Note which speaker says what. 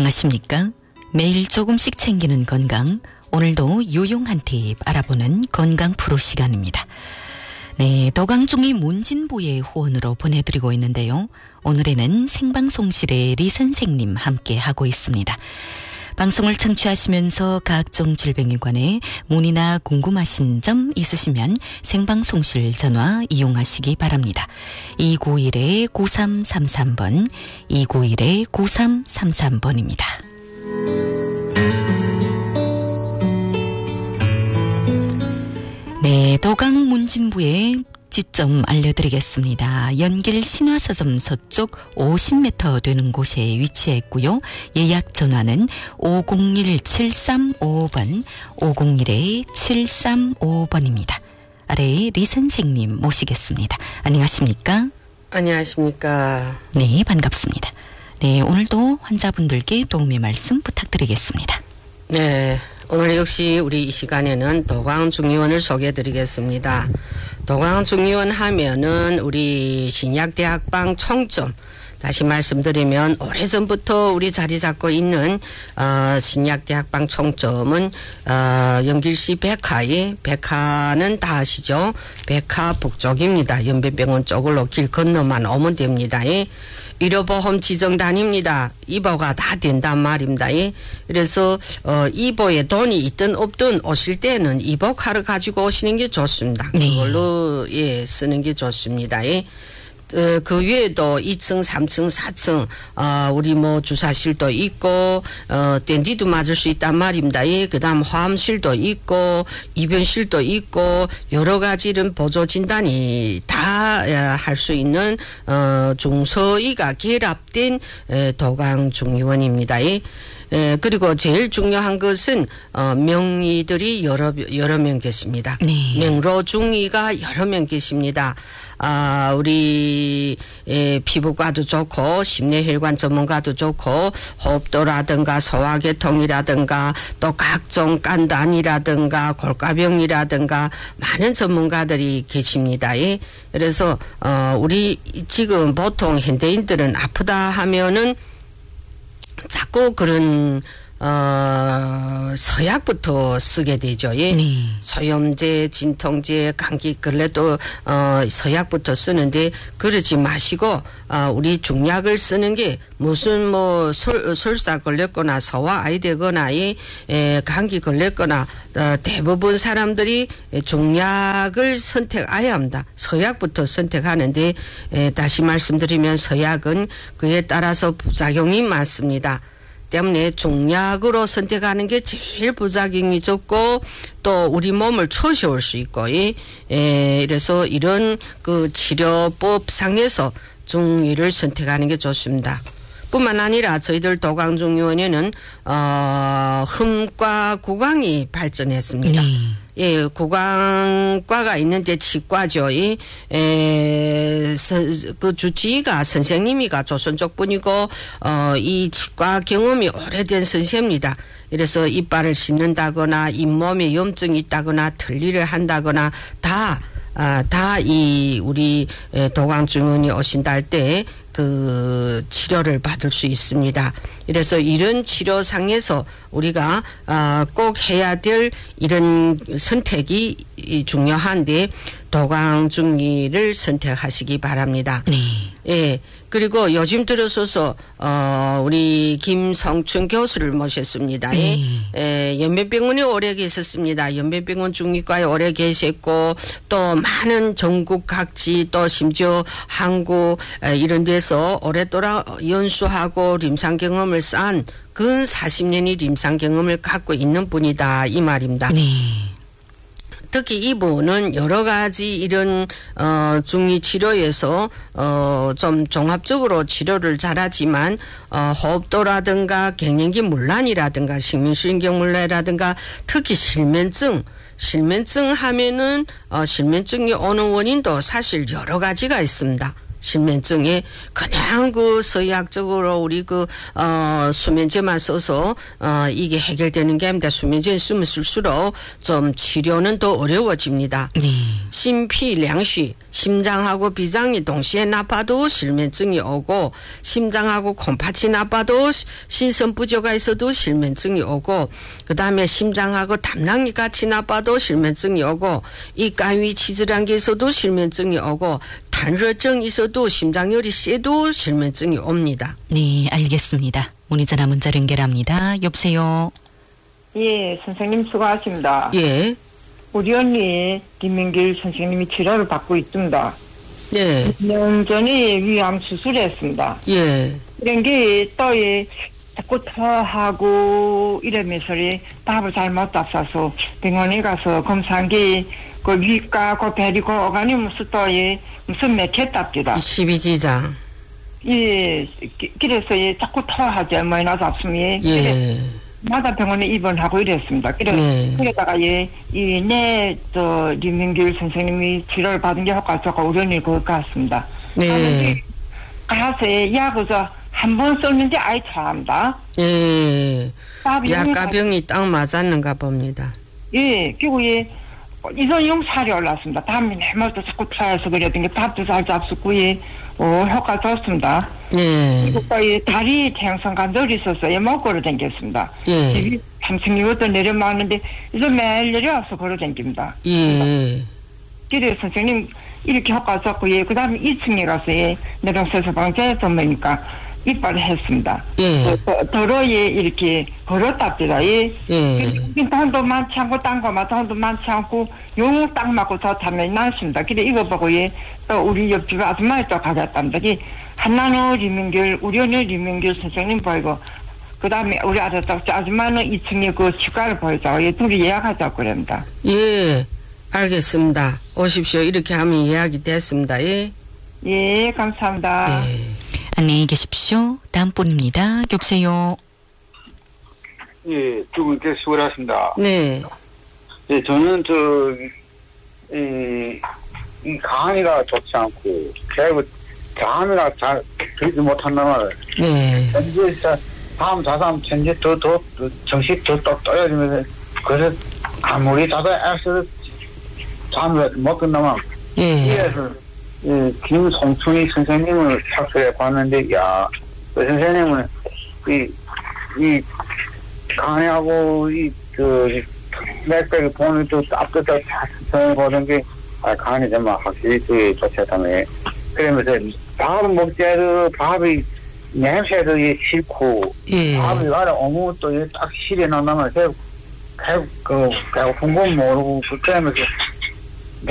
Speaker 1: 안녕하십니까? 매일 조금씩 챙기는 건강, 오늘도 유용한 팁 알아보는 건강 프로 시간입니다. 네, 도강중이 문진부의 후원으로 보내드리고 있는데요. 오늘에는 생방송실의 리 선생님 함께 하고 있습니다. 방송을 청취하시면서 각종 질병에 관해 문의나 궁금하신 점 있으시면 생방송실 전화 이용하시기 바랍니다. 291-9333번, 291-9333번입니다. 네, 도강 문진부의 지점 알려드리겠습니다. 연길 신화서점 서쪽 50m 되는 곳에 위치했고요. 예약 전화는 501-735번, 501-735번입니다. 아래에 리 선생님 모시겠습니다. 안녕하십니까?
Speaker 2: 안녕하십니까?
Speaker 1: 네, 반갑습니다. 네, 오늘도 환자분들께 도움의 말씀 부탁드리겠습니다.
Speaker 2: 네, 오늘 역시 우리 이 시간에는 도강중의원을 소개해드리겠습니다. 도강중의원 하면은 우리 신약대학방 총점, 다시 말씀드리면 오래전부터 우리 자리 잡고 있는 신약대학방 총점은 연길시 백화는 다 아시죠? 백화 북쪽입니다. 연변병원 쪽으로 길 건너만 오면 됩니다. 의료보험 지정단입니다. 이보가 다 된단 말입니다. 그래서 이보에 돈이 있든 없든 오실 때는 이보 카드 가지고 오시는 게 좋습니다. 그걸로 쓰는 게 좋습니다. 그 외에도 2층, 3층, 4층, 우리 뭐 주사실도 있고, 댄디도 맞을 수 있단 말입니다. 그 다음 화암실도 있고, 입원실도 있고, 여러 가지 이런 보조진단이 다 할 수 있는, 중서의가 결합된, 도강중의원입니다. 그리고 제일 중요한 것은 명의들이 여러 명 계십니다.
Speaker 1: 네.
Speaker 2: 명로중의가 여러 명 계십니다. 우리 피부과도 좋고 심내혈관 전문가도 좋고 호흡도라든가 소화계통이라든가 또 각종 깐단이라든가 골가병이라든가 많은 전문가들이 계십니다. 그래서 우리 지금 보통 현대인들은 아프다 하면은 자꾸 그런 서약부터 쓰게 되죠. 소염제, 진통제, 감기 걸레도 서약부터 쓰는데 그러지 마시고 우리 중약을 쓰는 게 무슨 뭐 설사 걸렸거나 소화 아이 되거나 감기 걸렸거나 대부분 사람들이 중약을 선택해야 합니다. 서약부터 선택하는데 다시 말씀드리면 서약은 그에 따라서 부작용이 많습니다. 때문에 중약으로 선택하는 게 제일 부작용이 적고 또 우리 몸을 초시올 수 있고 그래서 이런 그 치료법 상에서 중의를 선택하는 게 좋습니다. 뿐만 아니라 저희들 도강중의원에는 흠과 구강이 발전했습니다. 구강과가 있는데 치과죠. 그 주치의가 선생님이가 조선족 분이고 이 치과 경험이 오래된 선생입니다. 그래서 이빨을 씻는다거나 잇몸에 염증이 있다거나 틀니를 한다거나 다 이 우리 도강중의원이 오신다 할 때 그 치료를 받을 수 있습니다. 그래서 이런 치료상에서 우리가 꼭 해야 될 이런 선택이 중요한데 도강중의를 선택하시기 바랍니다. 네. 그리고 요즘 들어서서 우리 김성춘 교수를 모셨습니다. 연변병원에 오래 계셨습니다. 연변병원 중의과에 오래 계셨고 또 많은 전국 각지 또 심지어 한국 이런 데서 오랫동안 연수하고臨床 경험을 쌓은 근 40년의臨床 경험을 갖고 있는 분이다 이 말입니다. 특히 이분은 여러 가지 이런 중의 치료에서 좀 종합적으로 치료를 잘하지만 호흡도라든가 갱년기 문란이라든가 식민신경문란이라든가 특히 실면증 하면은 실면증이 오는 원인도 사실 여러 가지가 있습니다. 실면증이 그냥 그 서의학적으로 우리 수면제만 써서 이게 해결되는 게 아닙니다. 수면제 쓰면 쓸수록 좀 치료는 더 어려워집니다.
Speaker 1: 네.
Speaker 2: 심피량虚, 심장하고 비장이 동시에 나빠도 실면증이 오고, 심장하고 콩팥이 나빠도 신선 부조가 있어도 실면증이 오고, 그 다음에 심장하고 담낭이 같이 나빠도 실면증이 오고, 이 간위 치질한 게 있어도 실면증이 오고, 탄저증이 있어도 심장열이 세도 실면증이 옵니다.
Speaker 1: 네, 알겠습니다. 문의전화 문자 연결합니다. 여보세요.
Speaker 3: 예, 선생님 수고하십니다.
Speaker 2: 예.
Speaker 3: 우리 언니 김민길 선생님이 치료를 받고 있습니다.
Speaker 2: 네.
Speaker 3: 2년 전에 위암 수술했습니다.
Speaker 2: 예.
Speaker 3: 이런 게 또 자꾸 토하고 이러면서 밥을 잘 못 잡숴서 병원에 가서 검사한 게 그 위가, 그 배리, 그 어간이 무슨 무슨 맥혔답니다.
Speaker 2: 12지장.
Speaker 3: 예, 그래서 자꾸 토하죠. 뭐나 잡수면.
Speaker 2: 예.
Speaker 3: 마다 병원에 입원하고 이랬습니다. 그러다가 리민길 선생님이 치료를 받은 게 효과적으로 우리 언니 그것 같습니다.
Speaker 2: 네.
Speaker 3: 가서 약을 한 번 썼는데 아이 좋아합니다.
Speaker 2: 예. 약가병이 딱 맞았는가 봅니다.
Speaker 3: 예, 그리고 이선용 살이 올랐습니다. 담이 내말도 자꾸 토해서 그랬던 게 밥도 잘 잡수고 효과 좋습니다.
Speaker 2: 예.
Speaker 3: 그리고 다리 태양성과 늘 있어서 못 걸어 다녔습니다.
Speaker 2: 예.
Speaker 3: 3층이부터 내려가는데 이제 매일 내려와서 걸어 다닙니다.
Speaker 2: 예.
Speaker 3: 그래서 선생님 이렇게 효과 좋고 그 다음에 2층에 가서 내려서서 방제 전문이니까 이빨을 했습니다.
Speaker 2: 예.
Speaker 3: 도로에 이렇게 걸었답니다.
Speaker 2: 예.
Speaker 3: 돈도 많지 않고 딴 거만 돈도 많지 않고 용 딱 맞고 좋다면 낫습니다. 그래 이거 보고 또 우리 옆집 아줌마에 또 가졌답니다. 하나는 리민길, 우리 언니 리민길 선생님 보이고 그 다음에 우리 아줌마는 2층에 그 치과를 보이자고 둘이 예약하자고 그럽니다.
Speaker 2: 예. 알겠습니다. 오십시오. 이렇게 하면 예약이 됐습니다. 예.
Speaker 3: 예, 감사합니다.
Speaker 2: 예.
Speaker 1: 안녕히 계십시오. 다음 분입니다. 여보세요.
Speaker 4: 예, 두 분께 수고하셨습니다.
Speaker 2: 네.
Speaker 4: 예, 저는 이 강의가 좋지 않고, 결국 잠이나 잘 들지 못한다면,
Speaker 2: 네.
Speaker 4: 현재 다음 자산 현재 더 정신 더 떠야지면서, 그래서 아무리 자다 애써 잠을 못 끝나면,
Speaker 2: 예.
Speaker 4: 그래서 김송춘희 선생님을 착수해 봤는데, 야, 그 선생님은 이 강의하고 맥백을 보는 또 앞부터 다 보는 게 강의 정말 확실히 좋다며. 그러면서 밥을 먹지 해도 밥이 냄새도 싫고,
Speaker 2: 예.
Speaker 4: 밥이 가려 오면 또 딱 실에 나면 계속 배고픈 건 모르고 그러면서